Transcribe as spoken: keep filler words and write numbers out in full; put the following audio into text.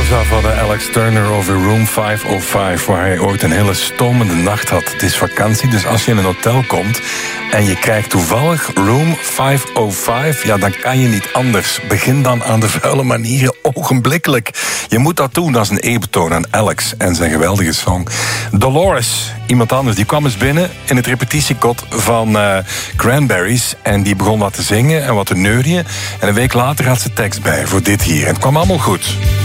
Rosa van de Alex Turner over Room vijfhonderdvijf... waar hij ooit een hele stomende nacht had. Het is vakantie, dus als je in een hotel komt... en je krijgt toevallig Room vijfhonderdvijf... ja, dan kan je niet anders. Begin dan aan de vuile manieren ogenblikkelijk. Je moet dat doen, dat is een eerbetoon aan Alex... en zijn geweldige song. Dolores, iemand anders, die kwam eens binnen... in het repetitiekot van uh, Cranberries... en die begon wat te zingen en wat te neurien... en een week later had ze tekst bij voor dit hier. En het kwam allemaal goed.